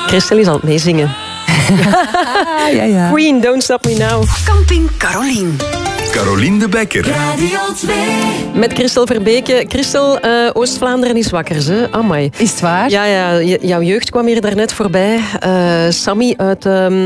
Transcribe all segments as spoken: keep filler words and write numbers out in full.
Christel is aan het meezingen. ja, ja. Queen, Don't Stop Me Now. Camping Carolien. Carolien de Bekker. Radio twee. Met Christel Verbeke. Christel, uh, Oost-Vlaanderen is wakker, hè? Amai. Is het waar? Ja, ja, j- jouw jeugd kwam hier daarnet voorbij. Uh, Sammy uit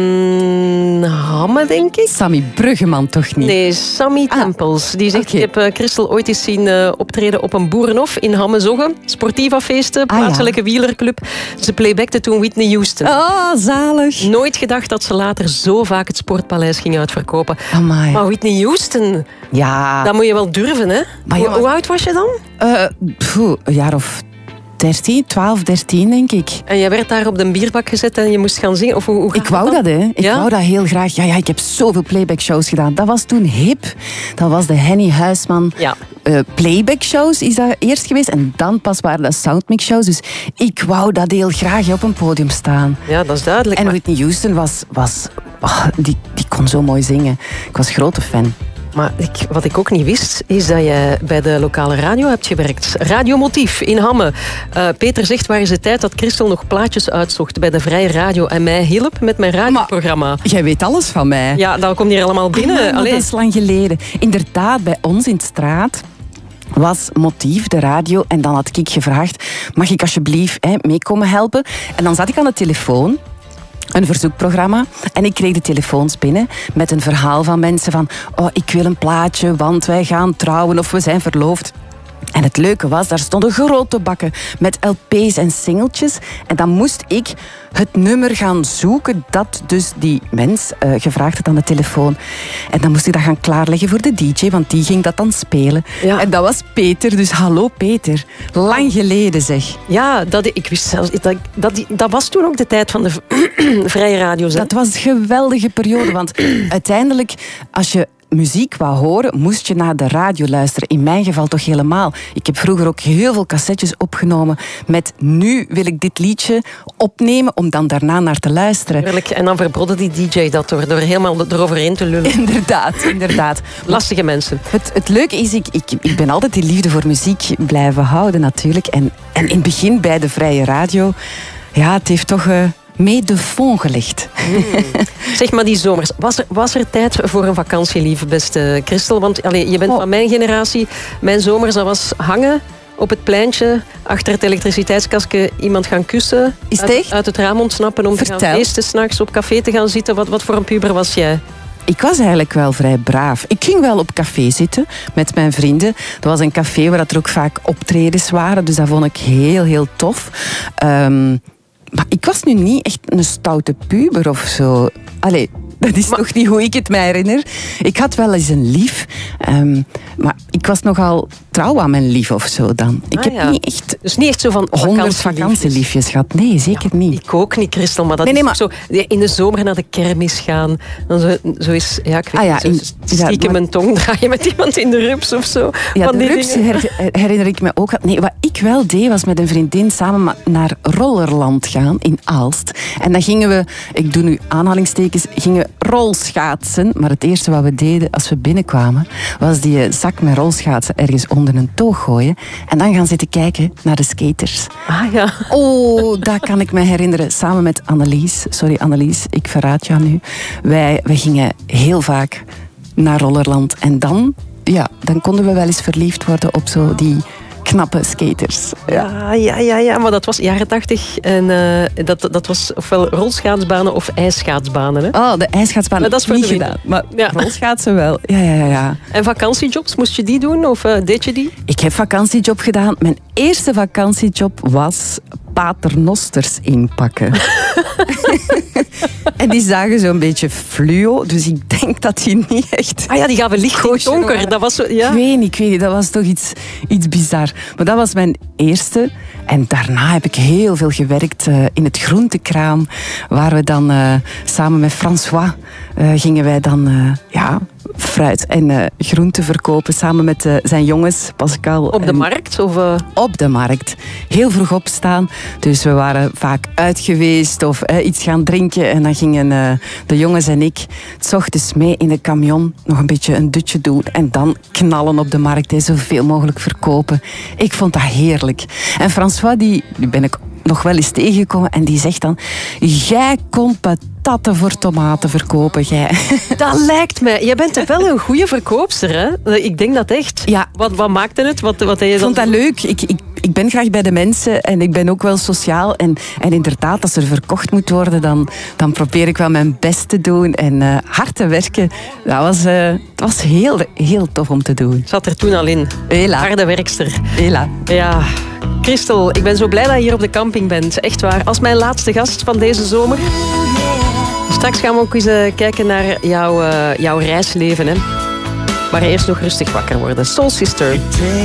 um, Hamme, denk ik? Sammy Bruggeman toch niet? Nee, Sammy Ah, Tempels. Die zegt, okay. ik heb uh, Christel ooit eens zien uh, optreden op een boerenhof in Hamme-Zogge. Sportiva-feesten, Ah, plaatselijke ja. wielerclub. Ze playbackte toen Whitney Houston. Oh, zalig. Nooit gedacht dat ze later zo vaak het Sportpaleis ging uitverkopen. Amai. Maar Whitney Houston, Ja. dat moet je wel durven, hè? Maar Hoe, ja, maar- hoe oud was je dan? Uh, pfoe, een jaar of dertien, twaalf, dertien denk ik. En jij werd daar op de bierbak gezet en je moest gaan zingen? Of hoe, hoe gaat Ik wou dan? dat, hè. Ik Ja? wou dat heel graag. Ja, ja, ik heb zoveel playback-shows gedaan. Dat was toen hip. Dat was de Henny Huisman Ja. uh, playback-shows is dat eerst geweest. En dan pas waren dat soundmix-shows. Dus ik wou dat heel graag hè, op een podium staan. Ja, dat is duidelijk. En maar- Whitney Houston was... was oh, die, die kon zo mooi zingen. Ik was grote fan. Maar ik, wat ik ook niet wist, is dat je bij de lokale radio hebt gewerkt. Radio Motief in Hamme. Uh, Peter zegt, waar is de tijd dat Christel nog plaatjes uitzocht bij de Vrije Radio en mij hielp met mijn radioprogramma? Jij weet alles van mij. Ja, dat komt hier allemaal binnen. Ah, maar Allee. dat is lang geleden. Inderdaad, bij ons in de straat was Motief, de radio. En dan had ik gevraagd, mag ik alsjeblieft hè, meekomen helpen? En dan zat ik aan de telefoon. Een verzoekprogramma. En ik kreeg de telefoons binnen met een verhaal van mensen van oh, ik wil een plaatje, want wij gaan trouwen of we zijn verloofd. En het leuke was, daar stonden grote bakken met L P's en singeltjes. En dan moest ik het nummer gaan zoeken dat dus die mens uh, gevraagd had aan de telefoon. En dan moest ik dat gaan klaarleggen voor de D J, want die ging dat dan spelen. Ja. En dat was Peter, dus hallo Peter. Lang geleden zeg. Ja, dat, ik wist zelfs... Dat, dat, dat was toen ook de tijd van de Vrije Radio. Hè? Dat was een geweldige periode, want uiteindelijk, als je muziek wou horen, moest je naar de radio luisteren. In mijn geval toch helemaal. Ik heb vroeger ook heel veel cassettes opgenomen met nu wil ik dit liedje opnemen om dan daarna naar te luisteren. Heerlijk. En dan verbrodde die D J dat door, door helemaal eroverheen te lullen. Inderdaad, inderdaad. Lastige mensen. Het, het leuke is, ik, ik, ik ben altijd die liefde voor muziek blijven houden natuurlijk. En, en in het begin bij de Vrije Radio, ja, het heeft toch... Uh, mee de fond gelegd. Mm. Zeg maar die zomers. Was er, was er tijd voor een vakantie, lieve beste Christel? Want allee, je bent oh. van mijn generatie. Mijn zomers, dat was hangen op het pleintje, achter het elektriciteitskastje iemand gaan kussen. Is het uit, echt? uit het raam ontsnappen om Vertel. te gaan feesten, 's nachts op café te gaan zitten. Wat, wat voor een puber was jij? Ik was eigenlijk wel vrij braaf. Ik ging wel op café zitten met mijn vrienden. Dat was een café waar er ook vaak optredens waren. Dus dat vond ik heel, heel tof. Um, Maar ik was nu niet echt een stoute puber of zo. Allee, dat is maar... toch niet hoe ik het mij herinner. Ik had wel eens een lief. Um, maar ik was nogal trouw aan mijn lief of zo dan. Ik ah, heb ja. niet echt dus niet echt zo van honderd vakantieliefjes gehad. Nee, zeker ja, niet. Ik ook niet, Christel. Maar dat nee, nee, is maar... zo in de zomer naar de kermis gaan. Dan zo, zo is, ja, ik weet ah, ja, niet, zo in, stiekem ja, maar... mijn tong draaien met iemand in de rups of zo. Ja, van de die rups dingen. her, herinner ik me ook. Nee, wat ik wel deed, was met een vriendin samen naar Rollerland gaan in Aalst. En dan gingen we, ik doe nu aanhalingstekens, gingen rolschaatsen. Maar het eerste wat we deden als we binnenkwamen, was die zak met rolschaatsen ergens onder een toog gooien. En dan gaan zitten kijken naar de skaters. Ah ja. Oh, dat kan ik me herinneren. Samen met Annelies. Sorry Annelies, ik verraad jou nu. Wij, wij gingen heel vaak naar Rollerland. En dan, ja, dan konden we wel eens verliefd worden op zo die knappe skaters. Ja, ja, ja, ja, ja. Maar dat was jaren tachtig. En uh, dat, dat was ofwel rolschaatsbanen of ijsschaatsbanen. Hè? Oh, de ijsschaatsbaan. Dat is voor niet de gedaan. Maar ja. rolschaatsen wel. Ja, ja, ja, ja. En vakantiejobs, moest je die doen? Of uh, deed je die? Ik heb vakantiejob gedaan. Mijn eerste vakantiejob was paternosters inpakken. En die zagen zo'n beetje fluo, dus ik denk dat die niet echt... Ah ja, die gaven licht in het donker. Dat was zo, ja. Ik weet niet, ik weet niet, dat was toch iets, iets bizar. Maar dat was mijn eerste. En daarna heb ik heel veel gewerkt uh, in het groentekraam, waar we dan uh, samen met François uh, gingen wij dan uh, ja, fruit en uh, groenten verkopen, samen met uh, zijn jongens, Pascal. Op de en, markt? Of, uh... Op de markt. Heel vroeg opstaan. Dus we waren vaak uit geweest of uh, iets gaan drinken. En dan gingen uh, de jongens en ik 's ochtends mee in de camion nog een beetje een dutje doen. En dan knallen op de markt en zoveel mogelijk verkopen. Ik vond dat heerlijk. En François, die, die ben ik nog wel eens tegengekomen en die zegt dan, jij kon patatten voor tomaten verkopen, jij. Dat lijkt mij. Je bent toch wel een goede verkoopster, hè? Ik denk dat echt. Ja. Wat, wat maakte het? Wat, wat heb je Ik dan... vond dat leuk. Ik, ik, ik ben graag bij de mensen en ik ben ook wel sociaal. En, en inderdaad, als er verkocht moet worden, dan, dan probeer ik wel mijn best te doen. En uh, hard te werken, dat was, uh, het was heel, heel tof om te doen. Zat er toen al in. Hela. Harde werkster. Hela. Ja. Christel, ik ben zo blij dat je hier op de camping bent. Echt waar. Als mijn laatste gast van deze zomer. Straks gaan we ook eens uh, kijken naar jouw, uh, jouw reisleven. Hè. Maar eerst nog rustig wakker worden. Soul Sister.